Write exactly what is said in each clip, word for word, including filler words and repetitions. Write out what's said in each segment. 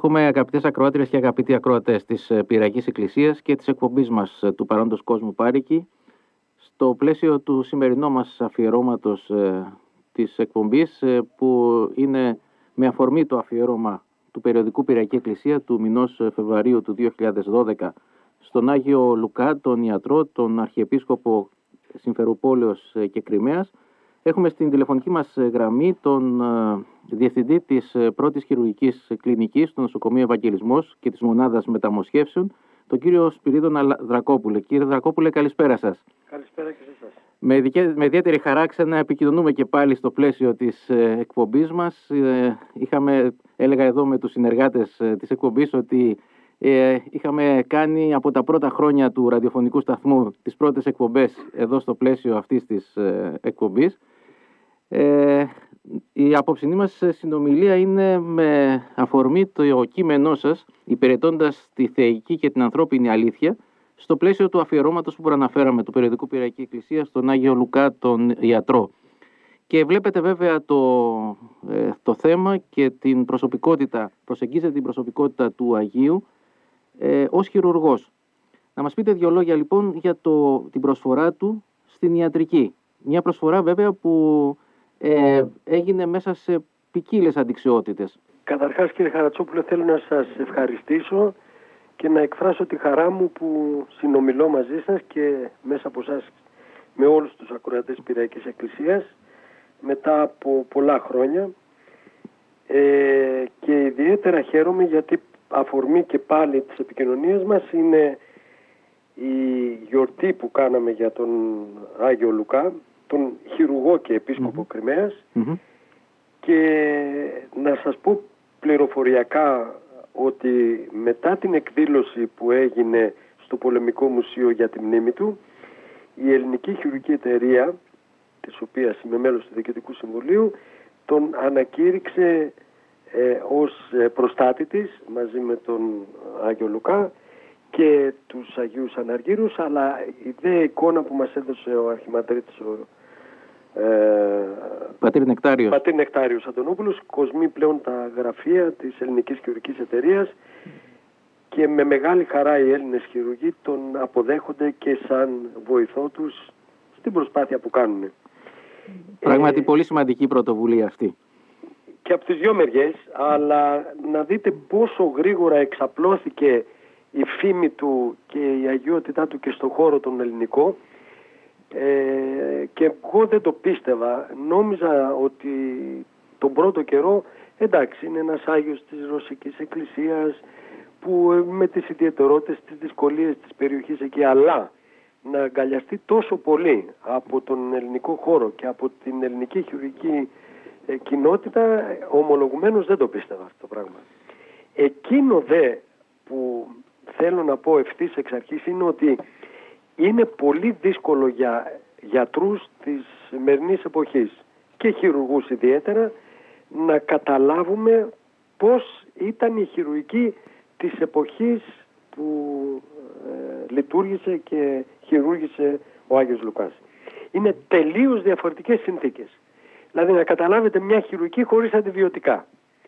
Έχουμε, αγαπητές ακροάτριες και αγαπητοί ακροατές της Πυριακής Εκκλησίας και της εκπομπής μας του παρόντος κόσμου Πάρικη, στο πλαίσιο του σημερινού μας αφιερώματος ε, της εκπομπής, ε, που είναι με αφορμή το αφιέρωμα του περιοδικού Πυριακή Εκκλησία του μηνός Φεβρουαρίου του δύο χιλιάδες δώδεκα στον Άγιο Λουκά, τον ιατρό, τον Αρχιεπίσκοπο Συμφερουπόλεως και Κριμαίας. Έχουμε στην τηλεφωνική μας γραμμή τον Διευθυντή της πρώτης χειρουργικής κλινικής του Νοσοκομείου Ευαγγελισμός και της Μονάδας Μεταμοσχεύσεων, τον κύριο Σπυρίδωνα Δρακόπουλε. Κύριε Δρακόπουλε, καλησπέρα σας. Καλησπέρα και σε εσάς. Με, δικαι... με ιδιαίτερη χαρά ξανά επικοινωνούμε και πάλι στο πλαίσιο της ε, εκπομπής μας. Ε, είχαμε, έλεγα εδώ με τους συνεργάτες ε, της εκπομπής, ότι ε, είχαμε κάνει από τα πρώτα χρόνια του ραδιοφωνικού σταθμού τις πρώτες εκπομπές εδώ στο πλαίσιο αυτής της ε, εκπομπής. Ε, η απόψινή μας συνομιλία είναι με αφορμή το κείμενό σας, υπηρετώντας τη θεϊκή και την ανθρώπινη αλήθεια, στο πλαίσιο του αφιερώματος που προαναφέραμε του περιοδικού Πυριακή Εκκλησία στον Άγιο Λουκά τον ιατρό. Και βλέπετε βέβαια το, ε, το θέμα και την προσωπικότητα, προσεγγίζετε την προσωπικότητα του Αγίου ε, ως χειρουργός. Να μας πείτε δύο λόγια λοιπόν για το, την προσφορά του στην ιατρική. Μια προσφορά βέβαια που ε, έγινε μέσα σε ποικίλες αντιξιότητες. Καταρχάς, κύριε Χαρατσόπουλε, θέλω να σας ευχαριστήσω και να εκφράσω τη χαρά μου που συνομιλώ μαζί σας και μέσα από εσάς με όλους τους ακροατές Πυριακής Εκκλησίας μετά από πολλά χρόνια, ε, και ιδιαίτερα χαίρομαι γιατί αφορμή και πάλι της επικοινωνίας μας είναι η γιορτή που κάναμε για τον Άγιο Λουκά, τον χειρουργό και επίσκοπο mm-hmm. Κριμαίας, mm-hmm. και να σας πω πληροφοριακά ότι μετά την εκδήλωση που έγινε στο Πολεμικό Μουσείο για τη μνήμη του, η Ελληνική Χειρουργική Εταιρεία, της οποίας είμαι μέλος του Διοικητικού Συμβουλίου, τον ανακήρυξε ε, ως προστάτη της μαζί με τον Άγιο Λουκά και τους Αγίους Αναργύρους, αλλά η δε εικόνα που μας έδωσε ο Αρχιμανδρίτης ο ε, Πατήρ Νεκτάριος. Πατήρ Νεκτάριος Αντωνόπουλος, κοσμεί πλέον τα γραφεία της Ελληνικής Χειρουργικής Εταιρείας και με μεγάλη χαρά οι Έλληνες χειρουργοί τον αποδέχονται και σαν βοηθό τους στην προσπάθεια που κάνουν. Πράγματι ε, πολύ σημαντική πρωτοβουλία αυτή. Και από τις δυο μεριές, αλλά να δείτε πόσο γρήγορα εξαπλώθηκε η φήμη του και η αγιότητά του και στον χώρο τον ελληνικό, ε, και εγώ δεν το πίστευα. Νόμιζα ότι τον πρώτο καιρό, εντάξει, είναι ένας Άγιος της Ρωσικής Εκκλησίας που με τις ιδιαιτερότητες, τις δυσκολίες της περιοχής εκεί, αλλά να αγκαλιαστεί τόσο πολύ από τον ελληνικό χώρο και από την ελληνική χειρουργική ε, κοινότητα, ομολογουμένως δεν το πίστευα αυτό το πράγμα. Εκείνο δε που θέλω να πω ευθύς εξ αρχής είναι ότι είναι πολύ δύσκολο για γιατρούς της σημερινής εποχής και χειρουργούς ιδιαίτερα να καταλάβουμε πώς ήταν η χειρουργική της εποχής που ε, λειτουργήσε και χειρούργησε ο Άγιος Λουκάς. Είναι τελείως διαφορετικές συνθήκες. Δηλαδή να καταλάβετε μια χειρουργική χωρίς αντιβιωτικά.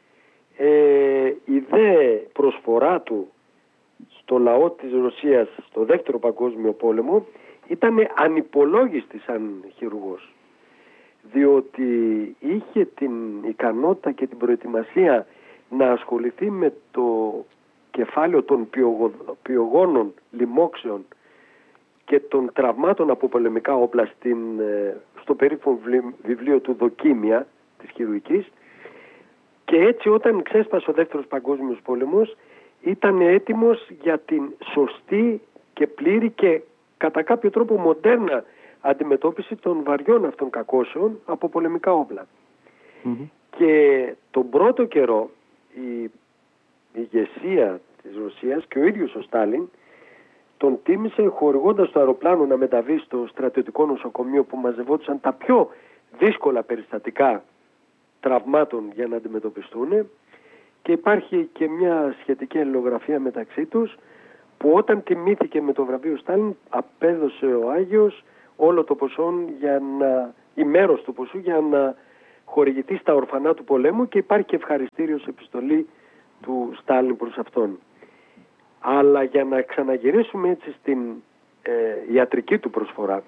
Ε, η δε προσφορά του στο λαό της Ρωσίας στο δεύτερο παγκόσμιο πόλεμο ήταν ανυπολόγιστη σαν χειρουργός, διότι είχε την ικανότητα και την προετοιμασία να ασχοληθεί με το κεφάλαιο των πιογόνων λοιμόξεων και των τραυμάτων από πολεμικά όπλα στην, στο περίφημο βιβλίο του Δοκίμια της χειρουργικής, και έτσι όταν ξέσπασε ο δεύτερος παγκόσμιος πόλεμος ήταν έτοιμος για την σωστή και πλήρη και κατά κάποιο τρόπο μοντέρνα αντιμετώπιση των βαριών αυτών κακώσεων από πολεμικά όπλα. Mm-hmm. Και τον πρώτο καιρό η ηγεσία της Ρωσίας και ο ίδιος ο Στάλιν τον τίμησε χορηγώντας το αεροπλάνο να μεταβεί στο στρατιωτικό νοσοκομείο που μαζευόντουσαν τα πιο δύσκολα περιστατικά τραυμάτων για να αντιμετωπιστούν, και υπάρχει και μια σχετική αλληλογραφία μεταξύ τους που όταν τιμήθηκε με το βραβείο Στάλιν απέδωσε ο Άγιος όλο το ποσό για να, ή μέρος του ποσού για να χορηγηθεί στα ορφανά του πολέμου, και υπάρχει και ευχαριστήριος επιστολή του Στάλιν προς αυτόν. Αλλά για να ξαναγυρίσουμε έτσι στην ε, ιατρική του προσφορά,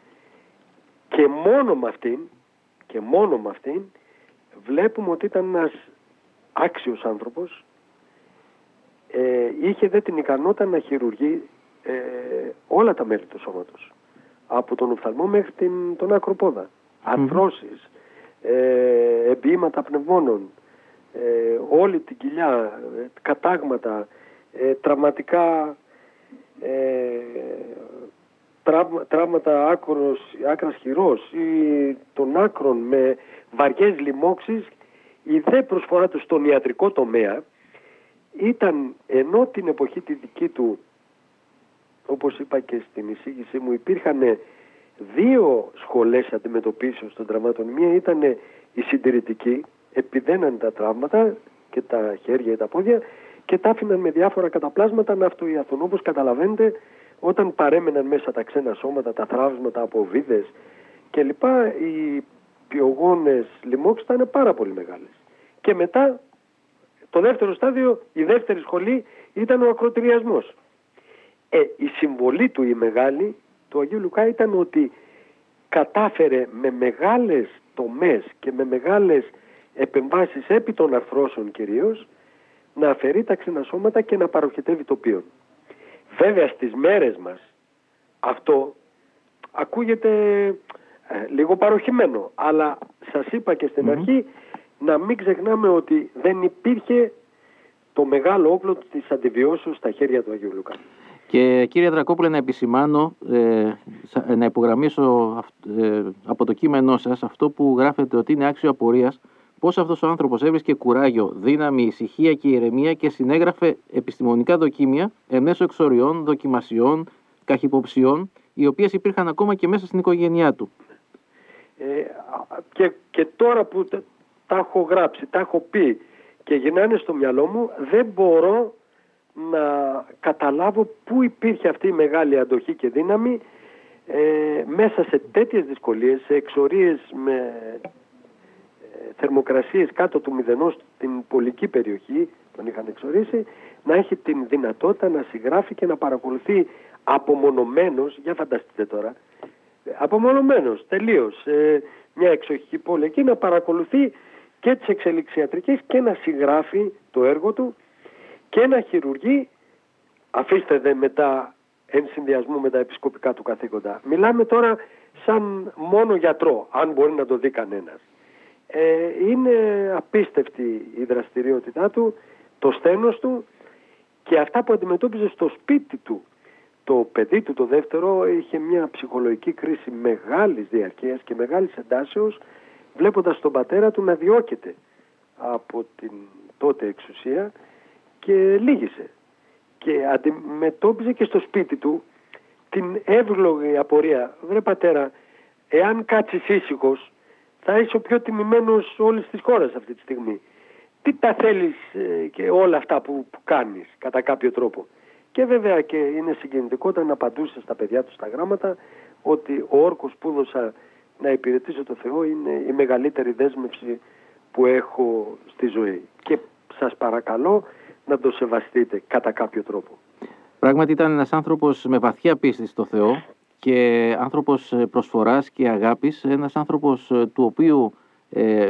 και μόνο με αυτήν, και μόνο με αυτήν, βλέπουμε ότι ήταν ένας άξιος άνθρωπος, ε, είχε δε την ικανότητα να χειρουργεί ε, όλα τα μέλη του σώματος, από τον οφθαλμό μέχρι την, τον ακροπόδα, mm. αρθρώσεις, ε, εμποιήματα πνευμόνων, ε, όλη την κοιλιά, ε, κατάγματα, ε, τραυματικά ε, τραύμα, τραύματα άκρος, άκρας χειρός ή των άκρων με βαριές λοιμώξεις. Η δε προσφορά του στον ιατρικό τομέα ήταν, ενώ την εποχή τη δική του, όπως είπα και στην εισήγησή μου, υπήρχαν δύο σχολές αντιμετωπίσεως των τραυμάτων. Μία ήταν η συντηρητική, επιδέναν τα τραύματα και τα χέρια ή τα πόδια και τα άφηναν με διάφορα καταπλάσματα να αυτοϊαθούν. Όπως καταλαβαίνετε, όταν παρέμεναν μέσα τα ξένα σώματα, τα θραύσματα από βίδες κλπ, οι πιογόνες λοιμώξεις ήταν πάρα πολύ μεγάλες. Και μετά, το δεύτερο στάδιο, η δεύτερη σχολή ήταν ο ακροτηριασμός. Ε, η συμβολή του η μεγάλη του Αγίου Λουκά ήταν ότι κατάφερε με μεγάλες τομές και με μεγάλες επεμβάσεις επί των αρθρώσεων κυρίως να αφαιρεί τα ξένα σώματα και να παροχετεύει τοπίων. Βέβαια στις μέρες μας αυτό ακούγεται ε, λίγο παροχημένο, αλλά σας είπα και στην mm-hmm. αρχή να μην ξεχνάμε ότι δεν υπήρχε το μεγάλο όπλο της αντιβιώσεως στα χέρια του Αγίου Λουκά. Και κύριε Δρακόπουλε, να επισημάνω, ε, να υπογραμμίσω ε, από το κείμενό σας αυτό που γράφετε ότι είναι άξιο απορίας, πώς αυτός ο άνθρωπος έβρισκε κουράγιο, δύναμη, ησυχία και ηρεμία και συνέγραφε επιστημονικά δοκίμια εν μέσω εξοριών, δοκιμασιών, καχυποψιών, οι οποίες υπήρχαν ακόμα και μέσα στην οικογένειά του. Ε, και, και τώρα που τα, τα έχω γράψει, τα έχω πει και γυρνάνε στο μυαλό μου, δεν μπορώ να καταλάβω πού υπήρχε αυτή η μεγάλη αντοχή και δύναμη ε, μέσα σε τέτοιες δυσκολίες, σε εξορίες με ε, θερμοκρασίες κάτω του μηδενός στην πολική περιοχή, τον είχαν εξορίσει, να έχει την δυνατότητα να συγγράφει και να παρακολουθεί απομονωμένος, για φανταστείτε τώρα, απομονωμένος τελείως, ε, μια εξοχική πόλη εκεί, να παρακολουθεί και τις εξελιξιατρικές και να συγγράφει το έργο του και να χειρουργεί, αφήστε δε μετά εν συνδυασμού με τα επισκοπικά του καθήκοντα. Μιλάμε τώρα σαν μόνο γιατρό, αν μπορεί να το δει κανένας. Ε, είναι απίστευτη η δραστηριότητά του, το στένος του και αυτά που αντιμετώπιζε στο σπίτι του. Το παιδί του το δεύτερο είχε μια ψυχολογική κρίση μεγάλης διαρκείας και μεγάλης εντάσεως, βλέποντας τον πατέρα του να διώκεται από την τότε εξουσία και λύγησε. Και αντιμετώπιζε και στο σπίτι του την εύλογη απορία. Βρε πατέρα, εάν κάτσεις ήσυχος, θα είσαι ο πιο τιμημένος όλης της χώρας αυτή τη στιγμή. Τι τα θέλεις ε, και όλα αυτά που, που κάνεις κατά κάποιο τρόπο. Και βέβαια και είναι συγκινητικό όταν απαντούσε στα παιδιά του στα γράμματα ότι ο όρκος που έδωσα να υπηρετήσω το Θεό είναι η μεγαλύτερη δέσμευση που έχω στη ζωή. Και σας παρακαλώ να το σεβαστείτε κατά κάποιο τρόπο. Πράγματι ήταν ένας άνθρωπος με βαθιά πίστη στο Θεό και άνθρωπος προσφοράς και αγάπης, ένας άνθρωπος του οποίου ε,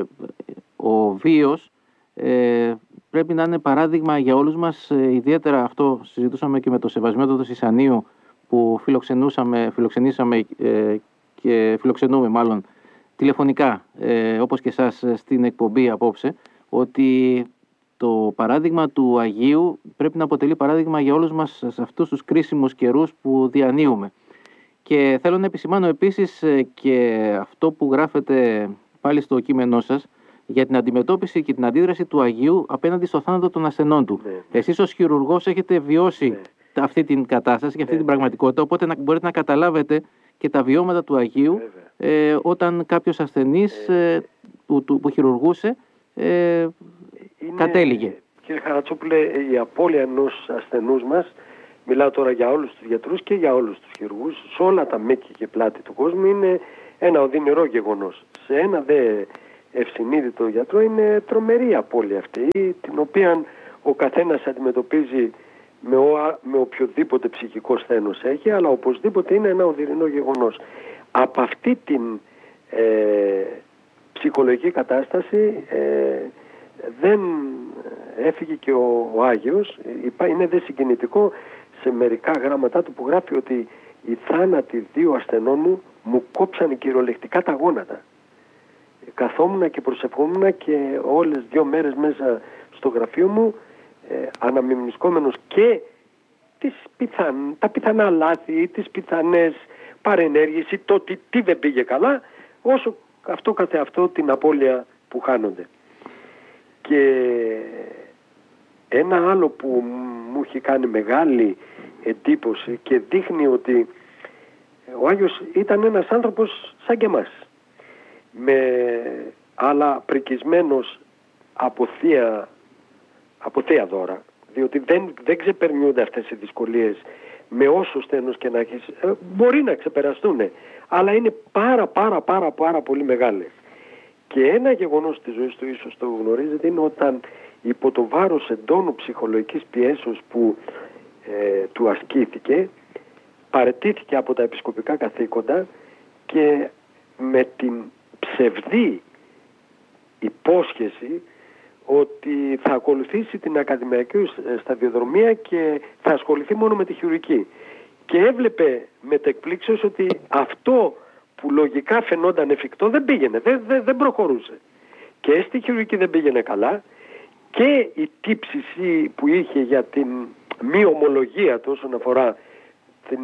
ο βίος ε, πρέπει να είναι παράδειγμα για όλους μας, ε, ιδιαίτερα αυτό συζητούσαμε και με το Σεβασμιότατο Σισανίου που φιλοξενούσαμε, φιλοξενήσαμε ε, και φιλοξενούμε μάλλον τηλεφωνικά ε, όπως και εσάς στην εκπομπή απόψε, ότι το παράδειγμα του Αγίου πρέπει να αποτελεί παράδειγμα για όλους μας σε αυτούς τους κρίσιμους καιρούς που διανύουμε. Και θέλω να επισημάνω επίσης και αυτό που γράφετε πάλι στο κείμενό σας για την αντιμετώπιση και την αντίδραση του Αγίου απέναντι στο θάνατο των ασθενών του. Ναι. Εσείς ως χειρουργός έχετε βιώσει ναι. αυτή την κατάσταση και αυτή ναι. την πραγματικότητα, οπότε να, μπορείτε να καταλάβετε και τα βιώματα του Αγίου ε, όταν κάποιος ασθενής ε, που, του, που χειρουργούσε ε, είναι, κατέληγε. Κύριε Χαρατσόπουλε, η απώλεια ενός ασθενούς μας, μιλάω τώρα για όλους τους γιατρούς και για όλους τους χειρουργούς, σε όλα τα μήκη και πλάτη του κόσμου, είναι ένα οδυνηρό γεγονός. Σε ένα δε ευσυνείδητο γιατρό είναι τρομερή απώλεια αυτή, την οποία ο καθένας αντιμετωπίζει με, ο, με οποιοδήποτε ψυχικό σθένος έχει, αλλά οπωσδήποτε είναι ένα οδυρινό γεγονός. Από αυτή την ε, ψυχολογική κατάσταση ε, δεν έφυγε και ο, ο Άγιος. Είναι δε συγκινητικό σε μερικά γράμματά του που γράφει ότι οι θάνατοι δύο ασθενών μου μου κόψανε κυριολεκτικά τα γόνατα. Καθόμουν και προσευχόμουν και όλες δύο μέρες μέσα στο γραφείο μου ε, αναμνημονισκόμενος και τις πιθαν, τα πιθανά λάθη, τις πιθανές παρενέργειες ή το ότι τι δεν πήγε καλά, όσο αυτό καθεαυτό την απώλεια που χάνονται. Και ένα άλλο που μου έχει κάνει μεγάλη εντύπωση και δείχνει ότι ο Άγιος ήταν ένας άνθρωπος σαν και εμάς, με, αλλά πρικισμένος από θεία, από θεία δώρα, διότι δεν, δεν ξεπερνιούνται αυτές οι δυσκολίες με όσο στένος και να έχεις. Ε, μπορεί να ξεπεραστούν, αλλά είναι πάρα πάρα πάρα πάρα πολύ μεγάλες. Και ένα γεγονός της ζωής του, ίσως το γνωρίζετε, είναι όταν υπό το βάρος εντόνου ψυχολογικής πιέσεως που ε, του ασκήθηκε, παραιτήθηκε από τα επισκοπικά καθήκοντα και με την ψευδή υπόσχεση ότι θα ακολουθήσει την ακαδημαϊκή σταδιοδρομία και θα ασχοληθεί μόνο με τη χειρουργική. Και έβλεπε με τεκπλήξεως ότι αυτό που λογικά φαινόταν εφικτό δεν πήγαινε, δεν, δεν, δεν προχωρούσε. Και στη χειρουργική δεν πήγαινε καλά και η τύψηση που είχε για την μη ομολογία του όσον αφορά την,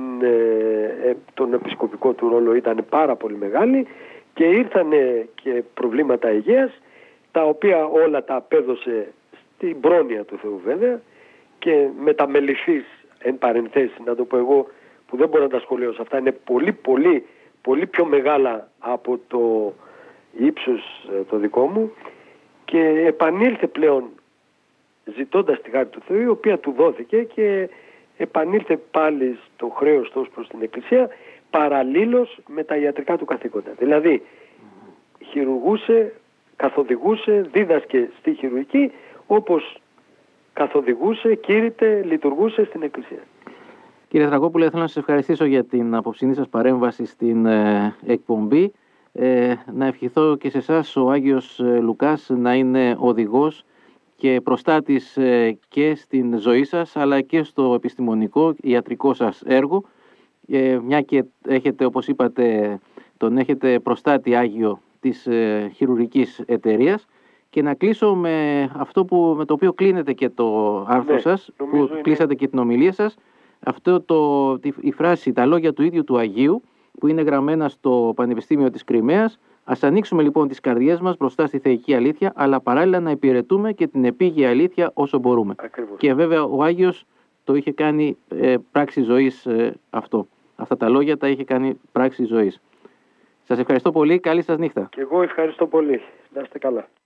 ε, τον επισκοπικό του ρόλο ήταν πάρα πολύ μεγάλη και ήρθανε και προβλήματα υγείας, τα οποία όλα τα απέδωσε στην πρόνοια του Θεού βέβαια και με τα μεληθείς εν παρενθέσει, να το πω εγώ, που δεν μπορώ να τα σχολιάσω, αυτά είναι πολύ πολύ πολύ πιο μεγάλα από το ύψος το δικό μου, και επανήλθε πλέον ζητώντας τη χάρη του Θεού, η οποία του δόθηκε, και επανήλθε πάλι στο χρέος του προς την Εκκλησία, παραλλήλως με τα ιατρικά του καθήκοντα. Δηλαδή χειρουργούσε, καθοδηγούσε, δίδασκε στη χειρουργική, όπως καθοδηγούσε, κήρυτε, λειτουργούσε στην Εκκλησία. Κύριε Θρακόπουλε, θέλω να σας ευχαριστήσω για την απόψινή σας παρέμβαση στην ε, εκπομπή. Ε, να ευχηθώ και σε εσάς ο Άγιος Λουκάς να είναι οδηγός και προστάτης ε, και στην ζωή σας, αλλά και στο επιστημονικό, ιατρικό σας έργο. Ε, μια και έχετε, όπως είπατε, τον έχετε προστάτη Άγιο της ε, χειρουργικής εταιρείας. Και να κλείσω με αυτό που, με το οποίο κλείνετε και το άρθρο ναι, σας, που είναι... κλείσατε και την ομιλία σας. Αυτό το, η φράση, τα λόγια του ίδιου του Αγίου, που είναι γραμμένα στο Πανεπιστήμιο της Κριμαίας. Ας ανοίξουμε λοιπόν τις καρδιές μας μπροστά στη θεϊκή αλήθεια, αλλά παράλληλα να υπηρετούμε και την επίγεια αλήθεια όσο μπορούμε. Ακριβώς. Και βέβαια ο Άγιος το είχε κάνει ε, πράξη ζωής ε, αυτό. Αυτά τα λόγια τα είχε κάνει πράξη ζωής. Σας ευχαριστώ πολύ. Καλή σας νύχτα. Και εγώ ευχαριστώ πολύ. Να είστε καλά.